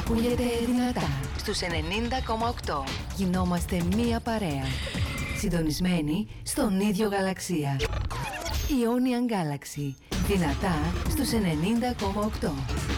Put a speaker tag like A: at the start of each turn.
A: Ακούγεται δυνατά στους 90,8. Γινόμαστε μία παρέα. Συντονισμένοι στον ίδιο γαλαξία. Ionian Galaxy. Δυνατά στους 90,8.